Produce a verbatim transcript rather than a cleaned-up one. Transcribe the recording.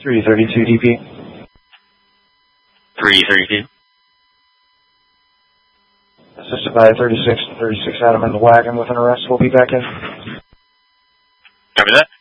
three thirty-two D P. three thirty-two. Assisted by thirty-six, thirty-six Adam in the wagon with an arrest. We'll be back in. Copy that.